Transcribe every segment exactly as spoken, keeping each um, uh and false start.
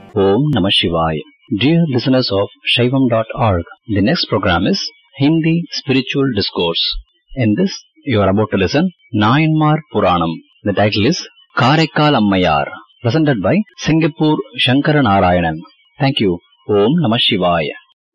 Om Namah Shivaya. Dear listeners of Shaivam dot org, the next program is Hindi Spiritual Discourse. In this, you are about to listen Nayanmar Puranam. The title is Karaikal Ammayar, presented by Singapore Shankara Narayanan. Thank you. Om Namah Shivaya.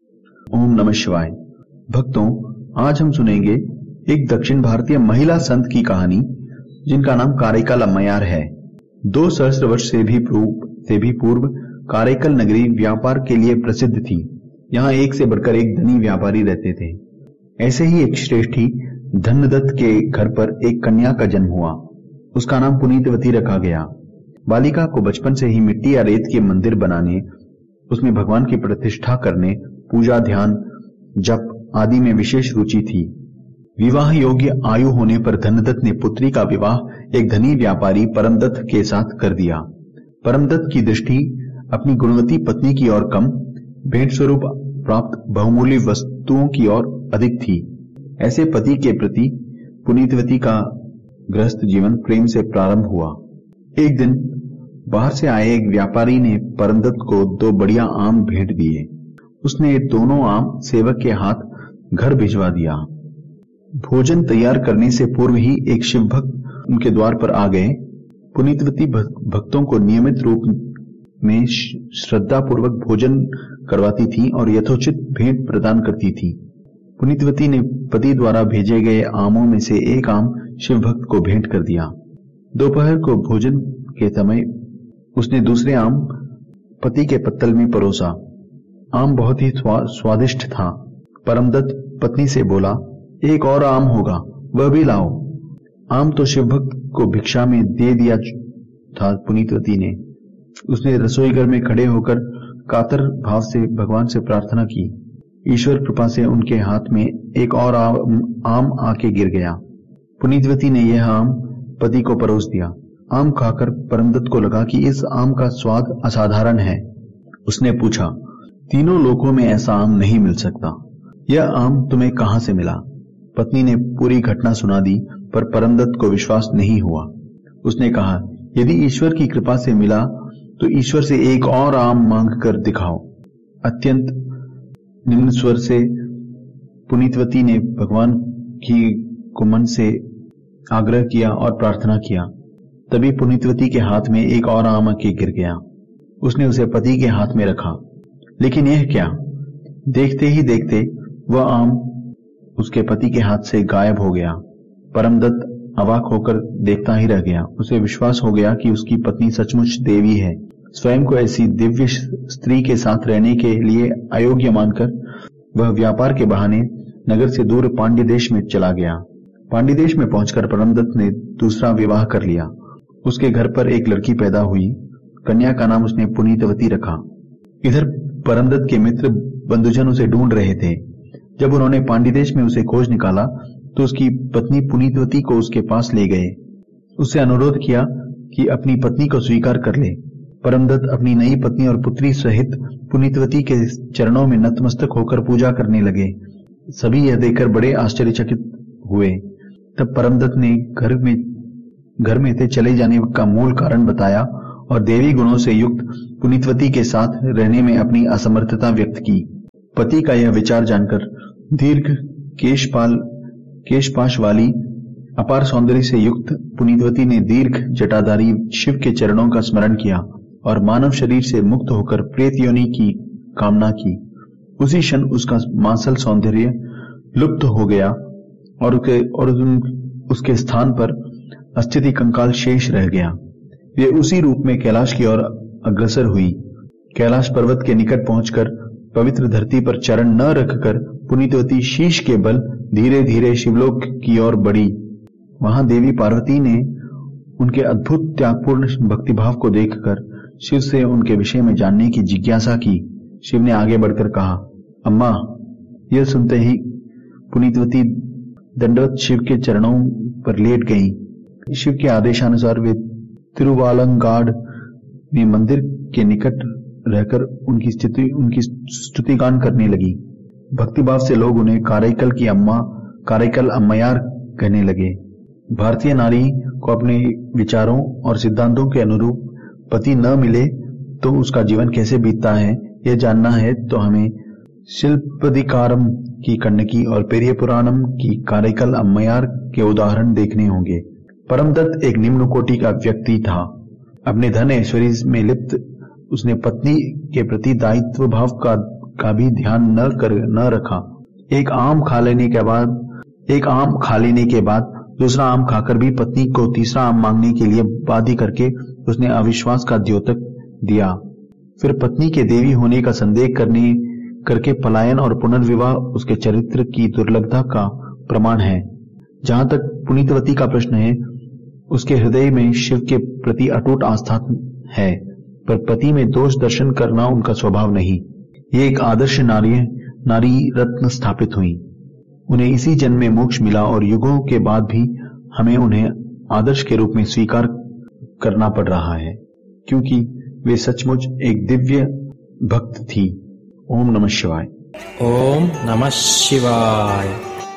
ओम नमः शिवाय। भक्तों, आज हम सुनेंगे एक दक्षिण भारतीय महिला संत की कहानी जिनका नाम काराइकल अम्मयार है। दो सहस्त्र वर्ष से भी पूर्व से भी पूर्व काराइकल नगरी व्यापार के लिए प्रसिद्ध थी। यहाँ एक से बढ़कर एक धनी व्यापारी रहते थे। ऐसे ही एक श्रेष्ठी धनदत्त के घर पर एक कन्या का जन्म हुआ। उसका नाम पुनीतवती रखा गया। बालिका को बचपन से ही मिट्टी या रेत के मंदिर बनाने, उसमें भगवान की प्रतिष्ठा करने, पूजा, ध्यान, जप आदि में विशेष रुचि थी। विवाह योग्य आयु होने पर धनदत्त ने पुत्री का विवाह एक धनी व्यापारी परमदत्त के साथ कर दिया। परमदत्त की दृष्टि अपनी गुणवती पत्नी की ओर कम, भेंट स्वरूप प्राप्त बहुमूल्य वस्तुओं की ओर अधिक थी। ऐसे पति के प्रति पुनीतवती का गृहस्थ जीवन प्रेम से प्रारंभ हुआ। एक दिन बाहर से आए एक व्यापारी ने परमदत्त को दो बढ़िया आम भेंट दिए। उसने दोनों आम सेवक के हाथ घर भिजवा दिया। भोजन तैयार करने से पूर्व ही एक शिव भक्त उनके द्वार पर आ गए। पुनीतवती भक्तों को नियमित रूप में श्रद्धा पूर्वक भोजन करवाती थी और यथोचित भेंट प्रदान करती थी। पुनीतवती ने पति द्वारा भेजे गए आमों में से एक आम शिव भक्त को भेंट कर दिया। दोपहर को भोजन के समय उसने दूसरे आम पति के पत्तल में परोसा। आम बहुत ही स्वादिष्ट था। परमदत्त पत्नी से बोला, एक और आम होगा, वह भी लाओ। आम तो शिवभक्त को भिक्षा में दे दिया था पुनीतवती ने। उसने रसोई घर में खड़े होकर कातर भाव से भगवान से प्रार्थना की। ईश्वर कृपा से उनके हाथ में एक और आम, आम आके गिर गया। पुनीतवती ने यह आम पति को परोस दिया। आम खाकर परमदत्त को लगा कि इस आम का स्वाद असाधारण है। उसने पूछा, तीनों लोकों में ऐसा आम नहीं मिल सकता, यह आम तुम्हें कहां से मिला? पत्नी ने पूरी घटना सुना दी, पर परमदत्त को विश्वास नहीं हुआ। उसने कहा, यदि ईश्वर की कृपा से मिला तो ईश्वर से एक और आम मांग कर दिखाओ। अत्यंत निम्न स्वर से पुनीतवती ने भगवान की को मन से आग्रह किया और प्रार्थना किया। तभी पुनीतवती के हाथ में एक और आम आके गिर गया। उसने उसे पति के हाथ में रखा, लेकिन यह क्या? देखते ही देखते वह आम उसके पति के हाथ से गायब हो गया। परमदत्त अवाक होकर देखता ही रह गया। उसे विश्वास हो गया कि उसकी पत्नी सचमुच देवी है। स्वयं को ऐसी दिव्य स्त्री के साथ रहने के लिए अयोग्य मानकर वह व्यापार के बहाने नगर से दूर पांड्य देश में चला गया। पांड्य देश में पहुंचकर परमदत्त ने दूसरा विवाह कर लिया। उसके घर पर एक लड़की पैदा हुई। कन्या का नाम उसने पुनीतवती रखा। इधर परमदत्त के मित्र बंधुजन उसे ढूंढ रहे थे। जब उन्होंने पांड्य देश में उसे खोज निकाला तो उसकी पत्नी पुनीतवती को उसके पास ले गए। उससे अनुरोध किया कि अपनी पत्नी को स्वीकार कर ले। परमदत्त अपनी नई पत्नी और पुत्री सहित पुनीतवती के चरणों में नतमस्तक होकर पूजा करने लगे। सभी यह देखकर बड़े आश्चर्यचकित हुए। तब परमदत्त ने घर में घर में से चले जाने का मूल कारण बताया और देवी गुणों से युक्त पुनीतवती के साथ रहने में अपनी असमर्थता व्यक्त की। पति का यह विचार जानकर दीर्घ केशपाल केशपाश वाली अपार सौंदर्य से युक्त पुनीतवती ने दीर्घ जटाधारी शिव के चरणों का स्मरण किया और मानव शरीर से मुक्त होकर प्रेत योनि की कामना की। उसी क्षण उसका मांसल सौंदर्य लुप्त हो गया और उसके, और उसके स्थान पर अस्थिति कंकाल शेष रह गया। वे उसी रूप में कैलाश की ओर अग्रसर हुई। कैलाश पर्वत के निकट पहुंचकर पवित्र धरती पर चरण न रखकर पुनीतवती शीश के बल धीरे धीरे शिवलोक की ओर बढ़ी। वहां देवी पार्वती ने उनके अद्भुत त्यागपूर्ण भक्तिभाव को देखकर शिव से उनके विषय में जानने की जिज्ञासा की। शिव ने आगे बढ़कर कहा, अम्मा। यह सुनते ही पुनीतवती दंडवत शिव के चरणों पर लेट गई। शिव के आदेशानुसार वे तिरुवालंगाड़ में मंदिर के निकट रहकर उनकी स्थिति उनकी स्तुतिगान करने लगी। भक्तिभाव से लोग उन्हें काराइकल की अम्मा, काराइकल अम्मयार कहने लगे। भारतीय नारी को अपने विचारों और सिद्धांतों के अनुरूप पति न मिले तो उसका जीवन कैसे बीतता है, यह जानना है तो हमें शिल्पदिकारम की कन्नकी और पेरिय पुराणम की कारिकल अम्मयार के उदाहरण देखने होंगे। परमदत्त एक निम्न कोटि का व्यक्ति था। अपने धन ऐश्वर्य में लिप्त उसने पत्नी के प्रति दायित्व भाव का, का भी ध्यान न कर न रखा। एक आम खा लेने के बाद एक आम खा लेने के बाद दूसरा आम खाकर भी पत्नी को तीसरा आम मांगने के लिए बाध्य करके उसने अविश्वास का द्योतक दिया। फिर पत्नी के देवी होने का संदेह करने करके पलायन और पुनर्विवाह उसके चरित्र की दुर्लभता का प्रमाण है। जहां तक पुनीतवती का प्रश्न है, उसके हृदय में शिव के प्रति अटूट आस्था है, पर पति में दोष दर्शन करना उनका स्वभाव नहीं। ये एक आदर्श नारी नारी रत्न स्थापित हुई। उन्हें इसी जन्म में मोक्ष मिला और युगों के बाद भी हमें उन्हें आदर्श के रूप में स्वीकार करना पड़ रहा है, क्योंकि वे सचमुच एक दिव्य भक्त थी। ओम नमः शिवाय। ओम नमः शिवाय।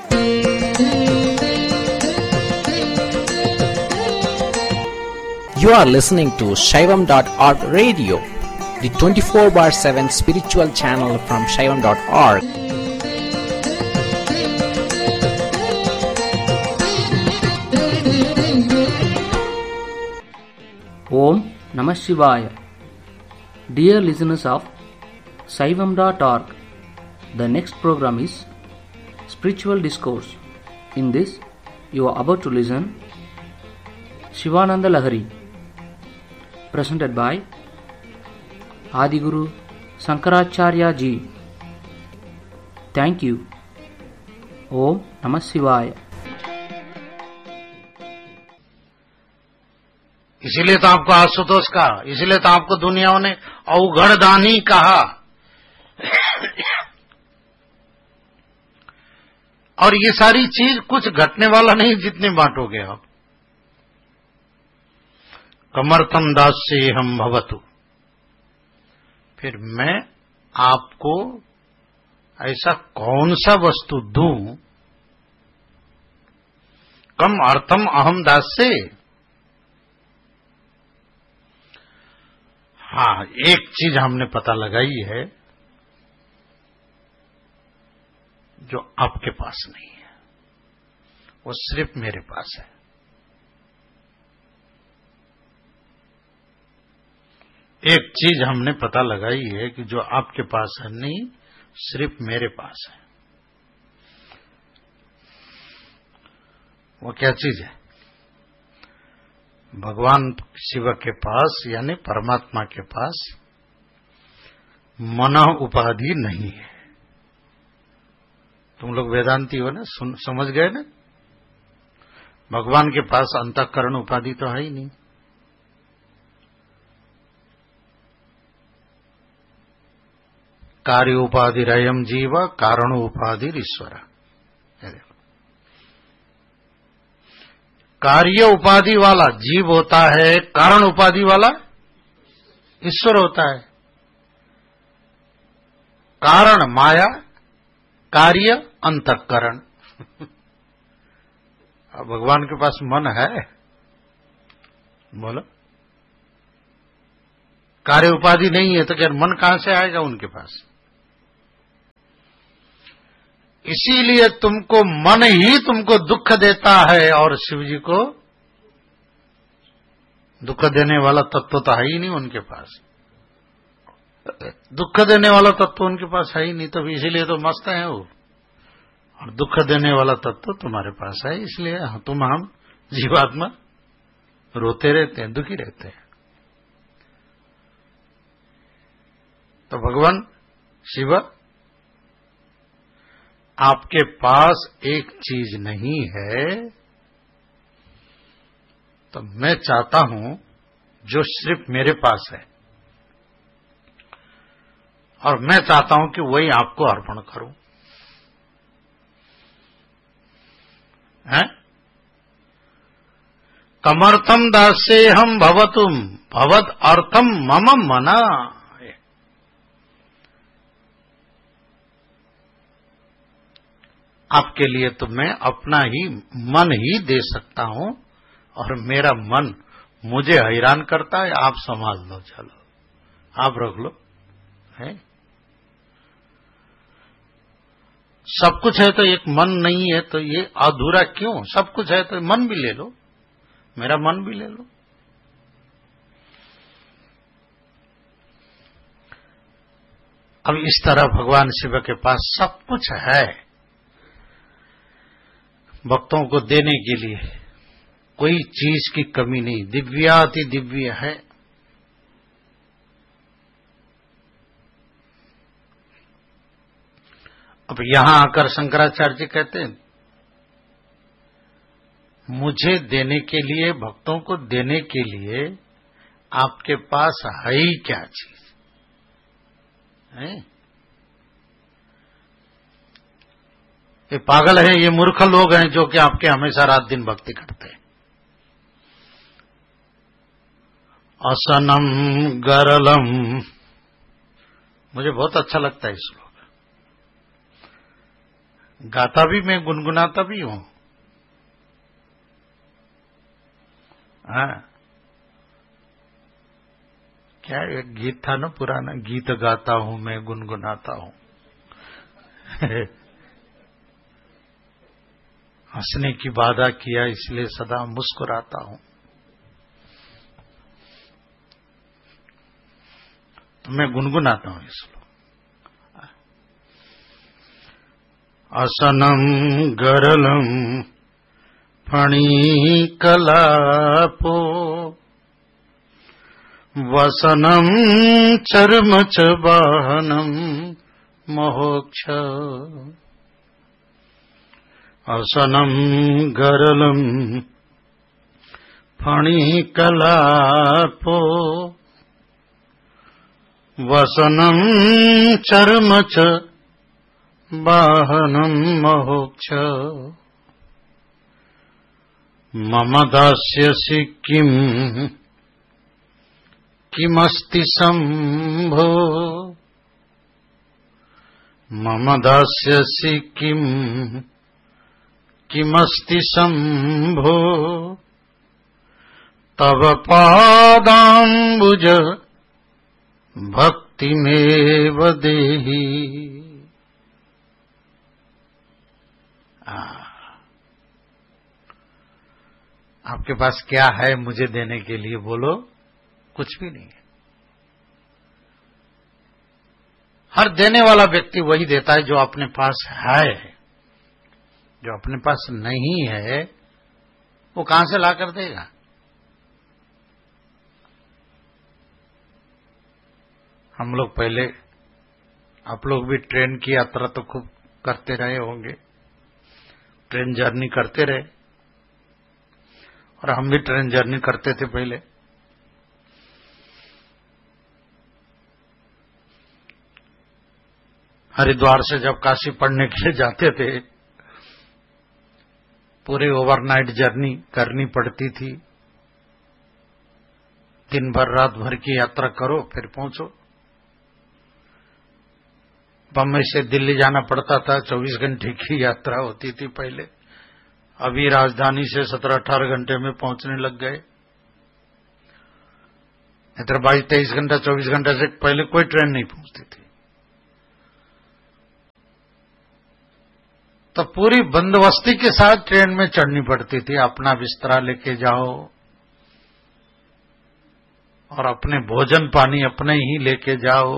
You are listening to Shaivam dot org radio, the twenty-four bar seven spiritual channel from Shaivam dot org. Om Namah Shivaya. Dear listeners of Shaivam dot org, the next program is Spiritual Discourse. In this, you are about to listen Shivananda Lahari, presented by Adiguru Shankaracharya Ji. Thank you. Om Namah Shivaya. इसीलिए तो आपको आशुतोष कहा, इसीलिए तो आपको दुनियाओं ने अवगढ़दानी कहा। और ये सारी चीज कुछ घटने वाला नहीं जितने बांटोगे आप। कमर्थम दास्य हम भवतु, फिर मैं आपको ऐसा कौन सा वस्तु दूं, कम अर्थम अहम दास्य। हाँ, एक चीज हमने पता लगाई है जो आपके पास नहीं है, वो सिर्फ मेरे पास है। एक चीज हमने पता लगाई है कि जो आपके पास है नहीं, सिर्फ मेरे पास है। वो क्या चीज है? भगवान शिव के पास यानी परमात्मा के पास मन उपाधि नहीं है। तुम लोग वेदांती हो ना, सुन, समझ गए ना? भगवान के पास अंतःकरण उपाधि तो है ही नहीं। कार्य उपाधि रयम जीव, कारण उपाधि ईश्वर। कार्य उपाधि वाला जीव होता है, कारण उपाधि वाला ईश्वर होता है। कारण माया, कार्य अंतःकरण। अब भगवान के पास मन है, बोलो। कार्य उपाधि नहीं है तो क्या मन कहां से आएगा उनके पास? इसीलिए तुमको मन ही तुमको दुख देता है, और शिव जी को दुख देने वाला तत्व तो है ही नहीं उनके पास। दुख देने वाला तत्व उनके पास है ही नहीं, तो इसीलिए तो मस्त है वो। और दुख देने वाला तत्व तुम्हारे पास है, इसलिए तुम हम जीवात्मा रोते रहते हैं, दुखी रहते हैं। तो भगवान शिव आपके पास एक चीज नहीं है, तो मैं चाहता हूं जो सिर्फ मेरे पास है, और मैं चाहता हूं कि वही आपको अर्पण करूं। हैं? कमर्थम दास्येहम भवतुम भवद अर्थम मम मना। आपके लिए तो मैं अपना ही मन ही दे सकता हूं, और मेरा मन मुझे हैरान करता है। आप संभाल लो, चलो आप रख लो, है सब कुछ है तो एक मन नहीं है तो ये अधूरा क्यों? सब कुछ है तो मन भी ले लो, मेरा मन भी ले लो। अब इस तरह भगवान शिव के पास सब कुछ है भक्तों को देने के लिए, कोई चीज की कमी नहीं, दिव्याति दिव्य है। अब यहां आकर शंकराचार्य जी कहते हैं मुझे देने के लिए, भक्तों को देने के लिए आपके पास है ही क्या चीज है? ये पागल है, ये मूर्ख लोग हैं जो कि आपके हमेशा रात दिन भक्ति करते हैं। असनम गरलम, मुझे बहुत अच्छा लगता है इस श्लोक, गाता भी मैं, गुनगुनाता भी हूं। हाँ, क्या एक गीत था ना पुराना, गीत गाता हूं मैं गुनगुनाता हूं। हंसने की बाधा किया इसलिए सदा मुस्कुराता हूं। तो मैं गुनगुनाता हूं इसलिए। असनम गरलम फणिकलापो वसनम चर्म च वाहनम मोक्ष। असनम गरलम फणिकलापो वसनम चर्म च वाहनम मोक्ष। मम दास्यसि किम किमस्ति शंभो। मम दास्यसि किम किमस्ति शंभो। तव पादाम्बुज भक्तिमेव देहि। आपके पास क्या है मुझे देने के लिए? बोलो, कुछ भी नहीं है। हर देने वाला व्यक्ति वही देता है जो अपने पास है। जो अपने पास नहीं है वो कहां से ला कर देगा? हम लोग पहले, आप लोग भी ट्रेन की यात्रा तो खूब करते रहे होंगे, ट्रेन जर्नी करते रहे, और हम भी ट्रेन जर्नी करते थे पहले। हरिद्वार से जब काशी पढ़ने के लिए जाते थे, पूरे ओवरनाइट जर्नी करनी पड़ती थी। दिन भर रात भर की यात्रा करो फिर पहुंचो। बम्बई से दिल्ली जाना पड़ता था, चौबीस घंटे की यात्रा होती थी पहले। अभी राजधानी से सत्रह अठारह घंटे में पहुंचने लग गए। इधर बाईस तेईस घंटा चौबीस घंटे से पहले कोई ट्रेन नहीं पहुंचती थी। तो पूरी बंदोबस्ती के साथ ट्रेन में चढ़नी पड़ती थी। अपना बिस्तरा लेके जाओ और अपने भोजन पानी अपने ही लेके जाओ।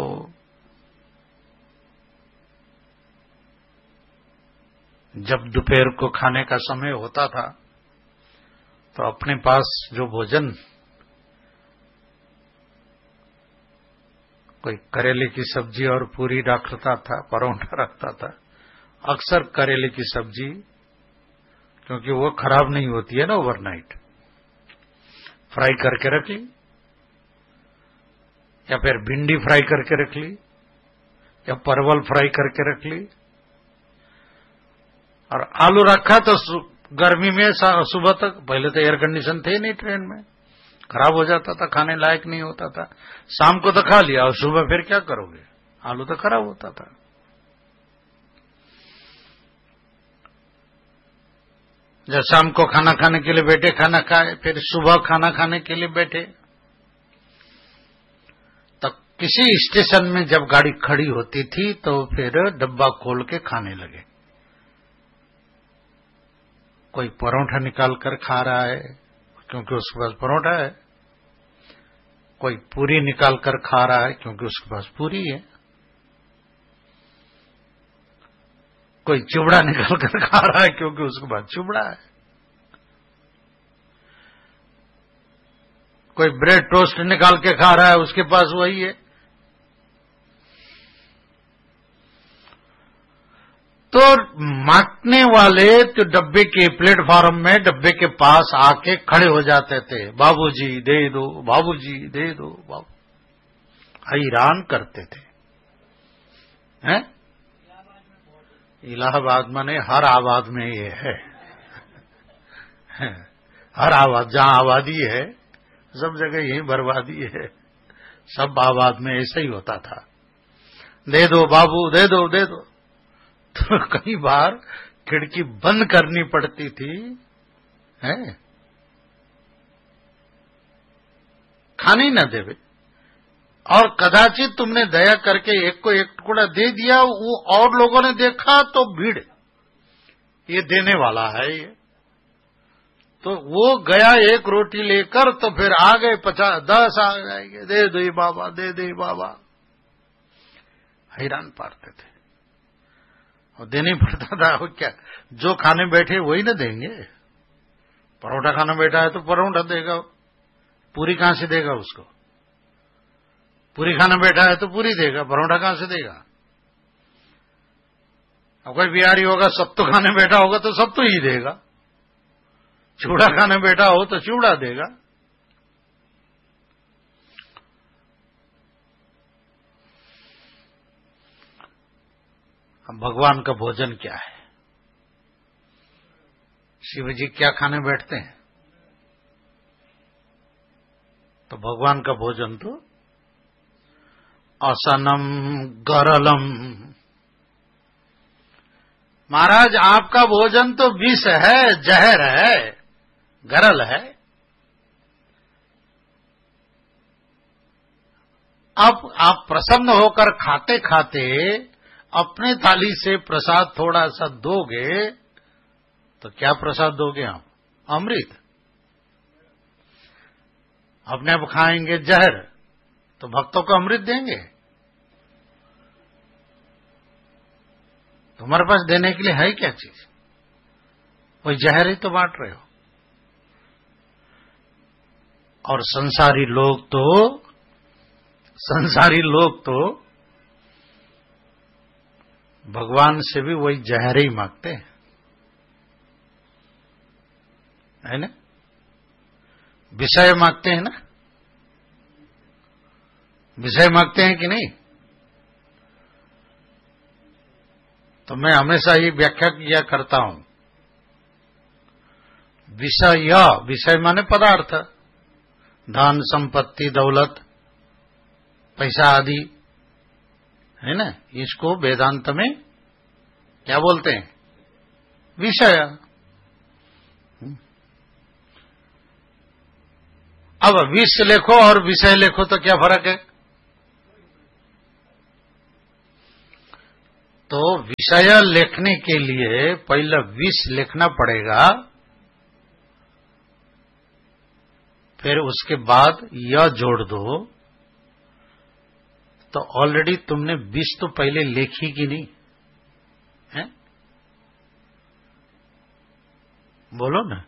जब दोपहर को खाने का समय होता था तो अपने पास जो भोजन, कोई करेले की सब्जी और पूरी रखता था, परोठा रखता था। अक्सर करेले की सब्जी, क्योंकि वो खराब नहीं होती है ना ओवरनाइट, फ्राई करके रख ली, या फिर भिंडी फ्राई करके रख ली, या परवल फ्राई करके रख ली। और आलू रखा तो गर्मी में सुबह तक, पहले तो एयर कंडीशन थे नहीं ट्रेन में, खराब हो जाता था, खाने लायक नहीं होता था। शाम को तो खा लिया और सुबह फिर क्या करोगे? आलू तो खराब होता था। जब शाम को खाना खाने के लिए बैठे, खाना खाए, फिर सुबह खाना खाने के लिए बैठे, तब किसी स्टेशन में जब गाड़ी खड़ी होती थी तो फिर डब्बा खोल के खाने लगे। कोई परोठा निकाल कर खा रहा है क्योंकि उसके पास परोठा है, कोई पूरी निकाल कर खा रहा है क्योंकि उसके पास पूरी है, कोई चिवड़ा निकाल कर खा रहा है क्योंकि उसके पास चिवड़ा है, कोई ब्रेड टोस्ट निकाल के खा रहा है उसके पास वही है। तो मांगने वाले तो डब्बे के प्लेटफॉर्म में डब्बे के पास आके खड़े हो जाते थे, बाबूजी दे दो, बाबूजी दे दो, बाबू, हैरान करते थे। हैं? इलाहाबाद माने हर आबाद में ये है, हर आबाद जहां आबादी है सब जगह यही बर्बादी है, सब आबाद में ऐसा ही होता था, दे दो बाबू, दे दो, दे दो। तो कई बार खिड़की बंद करनी पड़ती थी, है खाने न देवे, और कदाचित तुमने दया करके एक को एक टुकड़ा दे दिया, वो और लोगों ने देखा तो भीड़, ये देने वाला है ये, तो वो गया एक रोटी लेकर तो फिर आ गए पचास दस आ जाएंगे, दे दे बाबा, दे दे बाबा, हैरान पारते थे। और देने पड़ता था, वो क्या, जो खाने बैठे वही ना देंगे। परोठा खाना बैठा है तो परोठा देगा, पूरी कहां से देगा उसको, पूरी खाना बैठा है तो पूरी देगा, परोठा कहां से देगा। अब कोई बिहारी होगा सत्तू खाने बैठा होगा तो सत्तू ही देगा, चूड़ा खाने बैठा हो तो चूड़ा देगा। अब भगवान का भोजन क्या है, शिव जी क्या खाने बैठते हैं, तो भगवान का भोजन तो असनम गरलम। महाराज आपका भोजन तो विष है, जहर है, गरल है। अब आप प्रसन्न होकर खाते खाते अपने थाली से प्रसाद थोड़ा सा दोगे तो क्या प्रसाद दोगे आप, अमृत। अपने आप खाएंगे जहर तो भक्तों को अमृत देंगे। तुम्हारे पास देने के लिए है क्या चीज, वही जहर ही तो बांट रहे हो। और संसारी लोग तो संसारी लोग तो भगवान से भी वही जहर ही मांगते हैं, है ना, विषय मांगते हैं ना, विषय मांगते हैं कि नहीं। तो मैं हमेशा ये व्याख्या किया करता हूं, विषय, विषय माने पदार्थ, धन संपत्ति दौलत पैसा आदि, है ना, इसको वेदांत में क्या बोलते हैं, विषय। अब विष लिखो और विषय लिखो तो क्या फर्क है। तो विषय लिखने के लिए पहले विष लिखना पड़ेगा, फिर उसके बाद यह जोड़ दो, तो ऑलरेडी तुमने विष तो पहले लिखी कि नहीं है, बोलो ना।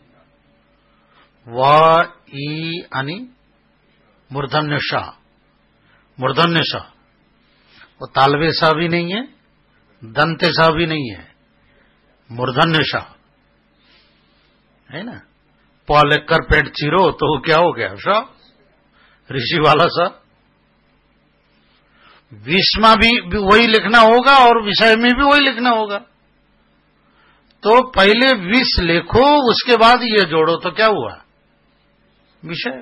व ई अनि मूर्धन्य श, मूर्धन्य श, वो तालवे सा भी नहीं है, दंते सा भी नहीं है, मूर्धन्य श है ना। प लिखकर पेट चीरो तो वो क्या हो गया, श, ऋषि वाला सा। विषमा भी, भी वही लिखना होगा और विषय में भी वही लिखना होगा। तो पहले विष लिखो, उसके बाद ये जोड़ो तो क्या हुआ, विषय।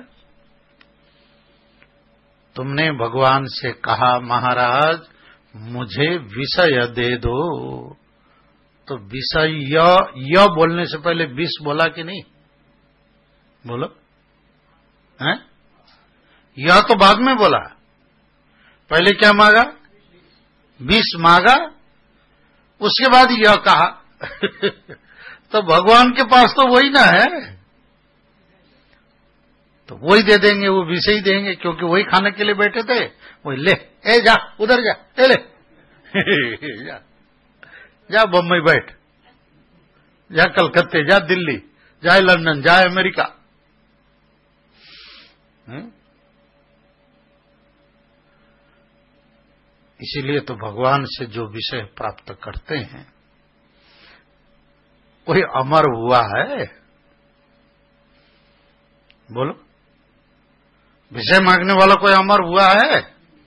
तुमने भगवान से कहा महाराज मुझे विषय दे दो, तो विषय य बोलने से पहले विष बोला कि नहीं, बोलो हैं, यह तो बाद में बोला। पहले क्या मांगा? विष मांगा, उसके बाद यह कहा तो भगवान के पास तो वही ना है, तो वही दे देंगे, वो विष ही देंगे, क्योंकि वही खाने के लिए बैठे थे। वही ले, ए जा उधर जा, ए ले जा, जा बम्बई बैठ, जा कलकत्ते, जा दिल्ली, जा लंदन, जा अमेरिका। हुँ? इसीलिए तो भगवान से जो विषय प्राप्त करते हैं, कोई अमर हुआ है? बोलो, विषय मांगने वाला कोई अमर हुआ है?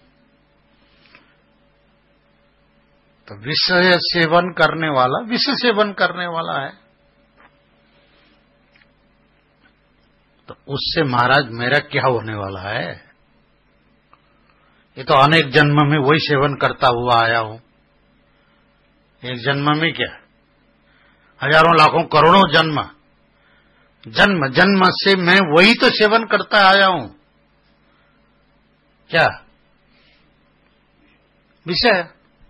तो विषय सेवन करने वाला विषय सेवन करने वाला है। तो उससे महाराज मेरा क्या होने वाला है? ये तो अनेक जन्म में वही सेवन करता हुआ आया हूं। एक जन्म में क्या, हजारों लाखों करोड़ों जन्म, जन्म जन्म से मैं वही तो सेवन करता आया हूं। क्या विषय?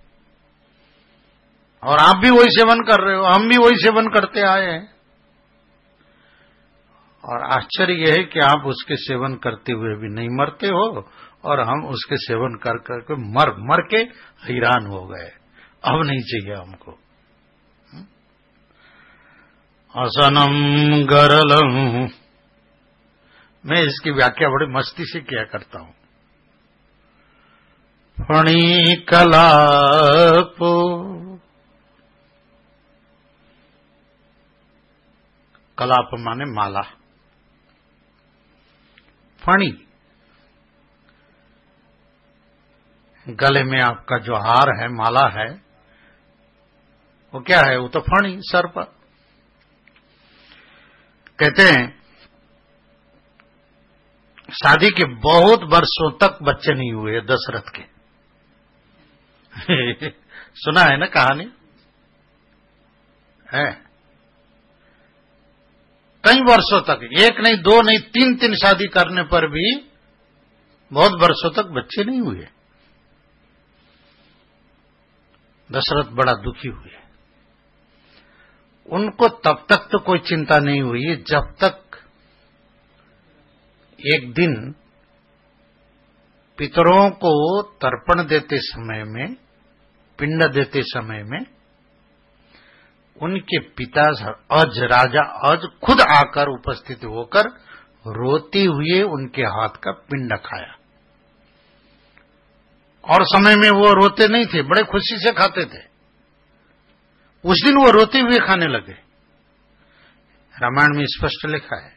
और आप भी वही सेवन कर रहे हो, हम भी वही सेवन करते आए हैं। और आश्चर्य यह है कि आप उसके सेवन करते हुए भी नहीं मरते हो, और हम उसके सेवन कर करके मर मर के हैरान हो गए। अब नहीं चाहिए हमको। असनम गरलम, मैं इसकी व्याख्या बड़ी मस्ती से किया करता हूं। फणी कलापो, कलाप माने माला, फणी गले में आपका जो हार है, माला है, वो क्या है? वो तो फणी, सर्प। कहते हैं शादी के बहुत वर्षों तक बच्चे नहीं हुए दशरथ के। सुना है ना कहानी? है कई वर्षों तक, एक नहीं दो नहीं तीन तीन शादी करने पर भी बहुत वर्षों तक बच्चे नहीं हुए। दशरथ बड़ा दुखी हुए। उनको तब तक तो कोई चिंता नहीं हुई जब तक एक दिन पितरों को तर्पण देते समय में, पिंड देते समय में, उनके पिता अज, राजा अज खुद आकर उपस्थित होकर रोते हुए उनके हाथ का पिंड खाया। और समय में वो रोते नहीं थे, बड़े खुशी से खाते थे। उस दिन वो रोते हुए खाने लगे। रामायण में स्पष्ट लिखा है।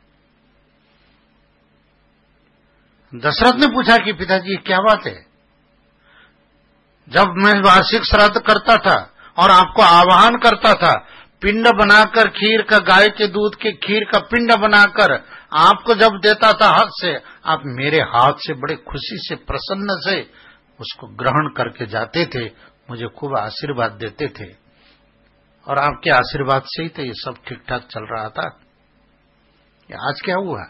दशरथ ने पूछा कि पिताजी क्या बात है? जब मैं वार्षिक श्राद्ध करता था और आपको आवाहन करता था, पिंड बनाकर खीर का, गाय के दूध के खीर का पिंड बनाकर आपको जब देता था हाथ से, आप मेरे हाथ से बड़े खुशी से, प्रसन्न से उसको ग्रहण करके जाते थे, मुझे खूब आशीर्वाद देते थे, और आपके आशीर्वाद से ही तो ये सब ठीक ठाक चल रहा था। ये आज क्या हुआ?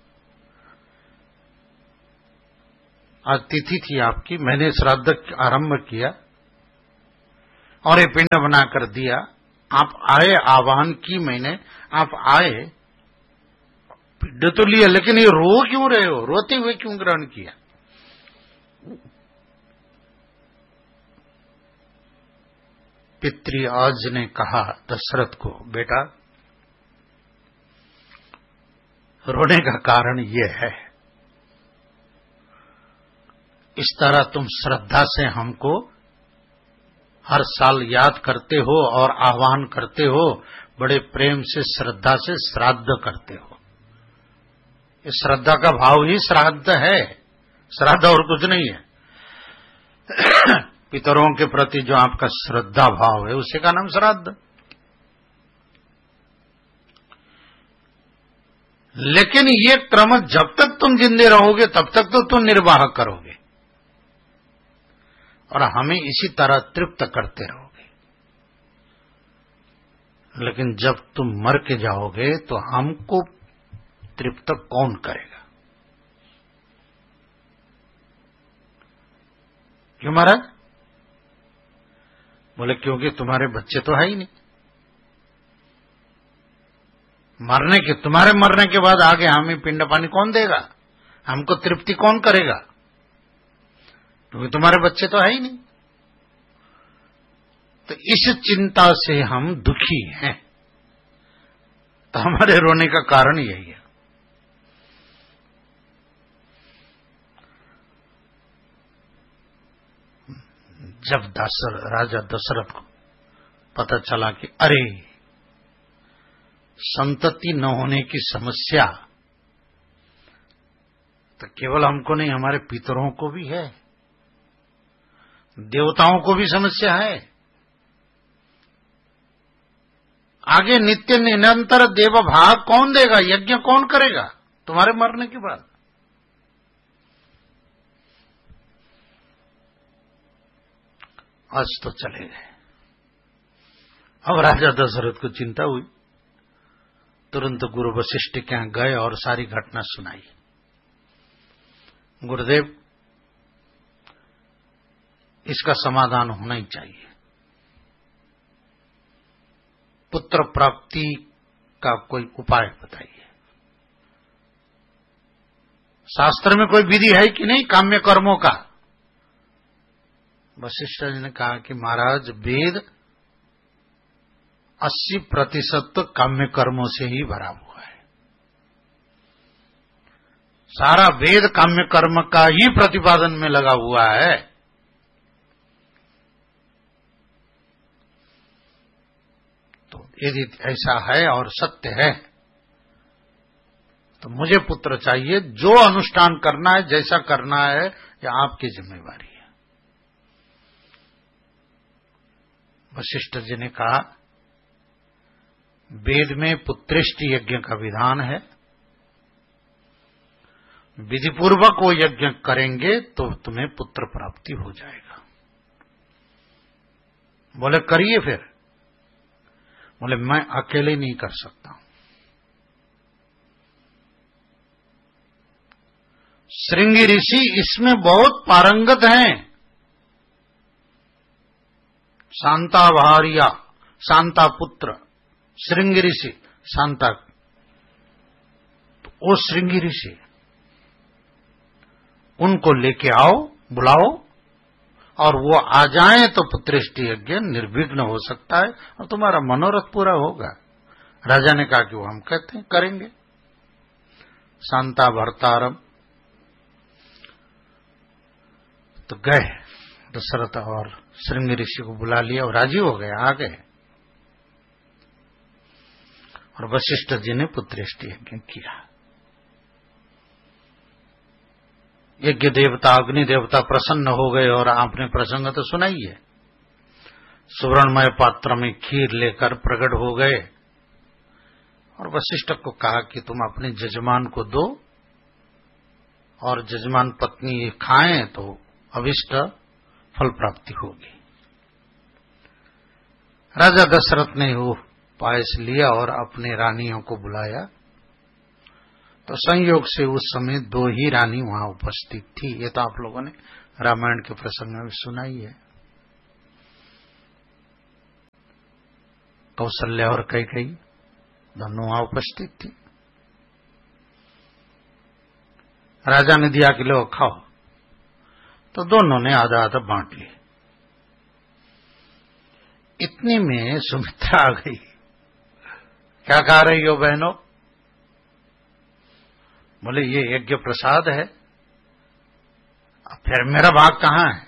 आज तिथि थी आपकी, मैंने श्राद्ध आरंभ किया और ये पिंड बनाकर दिया, आप आए, आह्वान की मैंने, आप आए, पिंड तो लिया, लेकिन ये रो क्यों रहे हो? रोते हुए क्यों ग्रहण किया? पितृ आज ने कहा दशरथ को, बेटा रोने का कारण ये है, इस तरह तुम श्रद्धा से हमको हर साल याद करते हो और आह्वान करते हो, बड़े प्रेम से श्रद्धा से श्राद्ध करते हो। इस श्रद्धा का भाव ही श्राद्ध है, श्राद्ध और कुछ नहीं है। पितरों के प्रति जो आपका श्रद्धा भाव है उसी का नाम श्राद्ध। लेकिन ये क्रम जब तक तुम जिंदे रहोगे तब तक तो तुम निर्वाह करोगे और हमें इसी तरह तृप्त करते रहोगे। लेकिन जब तुम मर के जाओगे तो हमको तृप्त कौन करेगा? क्यों महाराज? बोले क्योंकि तुम्हारे बच्चे तो है ही नहीं। मरने के तुम्हारे मरने के बाद आगे हमें पिंड पानी कौन देगा? हमको तृप्ति कौन करेगा? क्योंकि तुम्हारे बच्चे तो है ही नहीं। तो इस चिंता से हम दुखी हैं। तो हमारे रोने का कारण यही है। जब दशरथ राजा दशरथ को पता चला कि अरे संतति न होने की समस्या तो केवल हमको नहीं, हमारे पितरों को भी है, देवताओं को भी समस्या है। आगे नित्य निरंतर देव भाग कौन देगा? यज्ञ कौन करेगा तुम्हारे मरने के बाद? आज तो चले गए। अब राजा दशरथ को चिंता हुई, तुरंत गुरु वशिष्ठ के यहां गए और सारी घटना सुनाई। गुरुदेव, इसका समाधान होना ही चाहिए। पुत्र प्राप्ति का कोई उपाय बताइए। शास्त्र में कोई विधि है कि नहीं काम्य कर्मों का? वशिष्ठ जी ने कहा कि महाराज, वेद अस्सी प्रतिशत तो काम्य कर्मों से ही भरा हुआ है। सारा वेद काम्य कर्म का ही प्रतिपादन में लगा हुआ है। तो यदि ऐसा है और सत्य है तो मुझे पुत्र चाहिए। जो अनुष्ठान करना है, जैसा करना है, यह आपकी जिम्मेवारी है। वशिष्ठ जी ने कहा, वेद में पुत्रेष्टि यज्ञ का विधान है। विधिपूर्वक वो यज्ञ करेंगे तो तुम्हें पुत्र प्राप्ति हो जाएगा। बोले करिए फिर। बोले मैं अकेले नहीं कर सकता। श्रृंगी ऋषि इसमें बहुत पारंगत हैं। शांता भारिया, शांता पुत्र, श्रृंगी ऋषि, शांता, तो वो श्रृंगी ऋषि, उनको लेके आओ, बुलाओ, और वो आ जाएं तो पुत्रेष्टि यज्ञ निर्विघ्न हो सकता है और तुम्हारा मनोरथ पूरा होगा। राजा ने कहा कि वो हम कहते हैं करेंगे। शांता भरतारम तो गए, दशरथ और श्रृंगी ऋषि को बुला लिया और राजी हो गए, आ गए। और वशिष्ठ जी ने पुत्रेष्टि यज्ञ किया। यज्ञ देवता, अग्नि देवता प्रसन्न हो गए और आपने प्रसंग तो सुना ही है। सुवर्णमय पात्र में खीर लेकर प्रकट हो गए और वशिष्ठ को कहा कि तुम अपने जजमान को दो और जजमान पत्नी ये खाएं तो अभिष्ट फल प्राप्ति होगी। राजा दशरथ ने वो पायस लिया और अपने रानियों को बुलाया। तो संयोग से उस समय दो ही रानी वहां उपस्थित थी। ये तो आप लोगों ने रामायण के प्रसंग में सुना ही है। कौशल्या और कैकेयी दोनों वहां उपस्थित थी। राजा ने दिया कि लो खाओ, तो दोनों ने आधा आधा बांट लिया। इतने में सुमित्रा आ गई। क्या खा रही हो बहनों? बोले ये यज्ञ प्रसाद है। अब फिर मेरा भाग कहां है?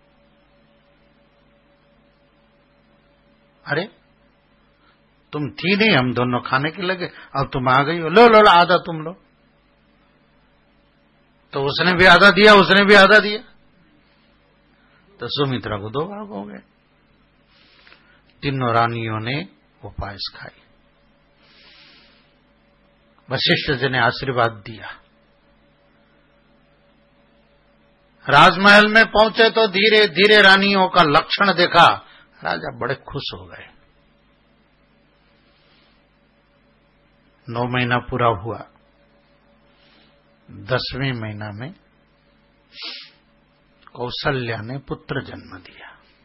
अरे तुम थी नहीं, हम दोनों खाने के लगे, अब तुम आ गई हो, लो लो लो आधा तुम लो। तो उसने भी आधा दिया, उसने भी आधा दिया, तो सुमित्रा को दो भाग हो गए। तीनों रानियों ने वो पायस खाई। वशिष्ठ जी ने आशीर्वाद दिया। राजमहल में पहुंचे तो धीरे धीरे रानियों का लक्षण देखा। राजा बड़े खुश हो गए। नौ महीना पूरा हुआ। दसवें महीना में कौशल्या ने पुत्र जन्म दिया,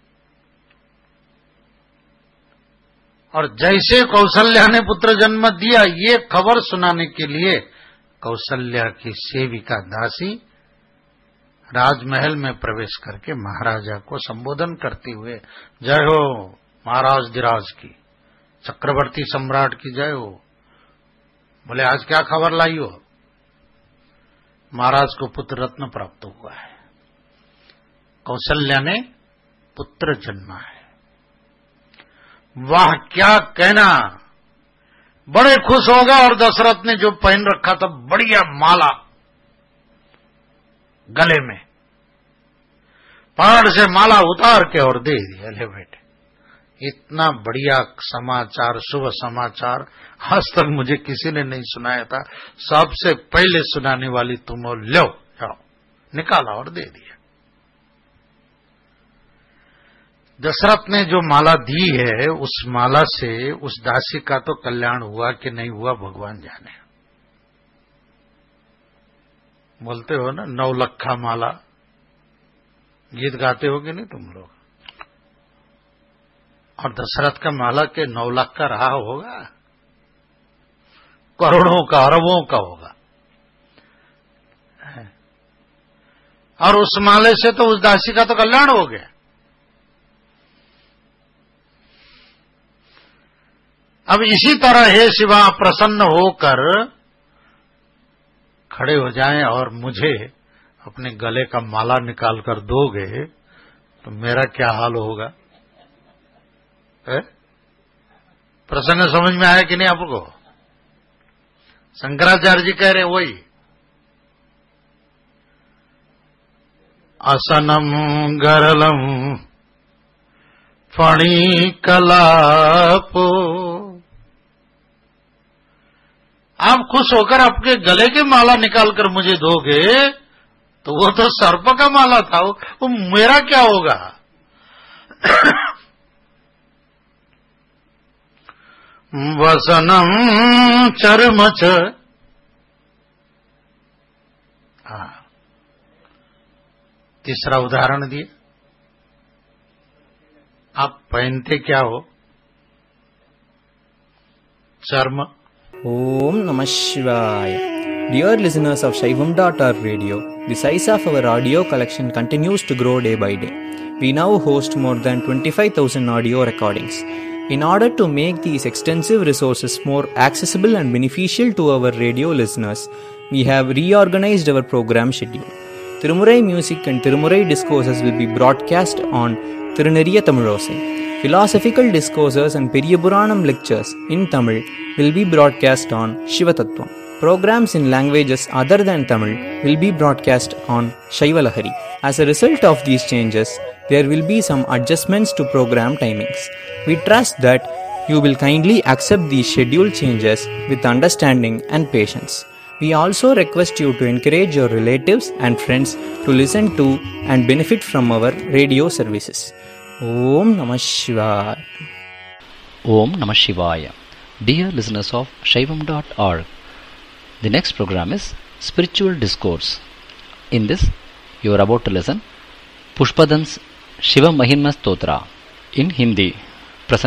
और जैसे कौशल्या ने पुत्र जन्म दिया, ये खबर सुनाने के लिए कौशल्या की सेविका दासी राजमहल में प्रवेश करके महाराजा को संबोधन करते हुए, जय हो महाराज धीराज की, चक्रवर्ती सम्राट की जय हो। बोले आज क्या खबर लाई हो? महाराज को पुत्र रत्न प्राप्त हुआ है, कौशल्या ने पुत्र जन्मा है। वाह क्या कहना, बड़े खुश हो गए। और दशरथ ने जो पहन रखा था बढ़िया माला गले में, पहाड़ से माला उतार के और दे दिया, ले बेटे इतना बढ़िया समाचार, शुभ समाचार आज तक मुझे किसी ने नहीं सुनाया था, सबसे पहले सुनाने वाली तुम हो, लो जाओ। निकाला और दे दिया। दशरथ ने जो माला दी है, उस माला से उस दासी का तो कल्याण हुआ कि नहीं हुआ भगवान जाने। बोलते हो ना नौ लखा माला, गीत गाते हो कि नहीं तुम लोग? और दशरथ का माला के नौ लाख का रहा होगा, करोड़ों का, अरबों का होगा। और उस माले से तो उस दासी का तो कल्याण हो गया। अब इसी तरह हे शिवा प्रसन्न होकर खड़े हो जाएं और मुझे अपने गले का माला निकाल कर दोगे तो मेरा क्या हाल होगा? है? प्रसंग समझ में आया कि नहीं आपको? शंकराचार्य जी कह रहे वही, असनम गरलम फणी कलापो। आप खुश होकर आपके गले की माला निकालकर मुझे दोगे तो वो तो सर्प का माला था, वो मेरा क्या होगा? वसनम चर्मच, हाँ तीसरा उदाहरण दिए। आप पहनते क्या हो? चर्म। Om Namah Shivaya. Dear listeners of Shaivam dot org radio, the size of our audio collection continues to grow day by day. We now host more than twenty-five thousand audio recordings. In order to make these extensive resources more accessible and beneficial to our radio listeners, we have reorganized our program schedule. Tirumurai music and Tirumurai discourses will be broadcast on Tiruneriya Tamilosai. Philosophical discourses and Periyapuranam lectures in Tamil will be broadcast on Shivatattvam. Programs in languages other than Tamil will be broadcast on Shaivalahari. As a result of these changes, there will be some adjustments to program timings. We trust that you will kindly accept these schedule changes with understanding and patience. We also request you to encourage your relatives and friends to listen to and benefit from our radio services. Om Namah Shivaya. Om Namah Shivaya. Dear listeners of Shaivam dot org, the next program is Spiritual Discourse. In this, you are about to listen Pushpadan's Shiva Mahimma Stotra in Hindi.